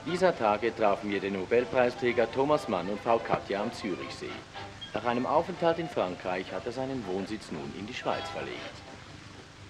Dieser Tage trafen wir den Nobelpreisträger Thomas Mann und Frau Katja am Zürichsee. Nach einem Aufenthalt in Frankreich hat er seinen Wohnsitz nun in die Schweiz verlegt.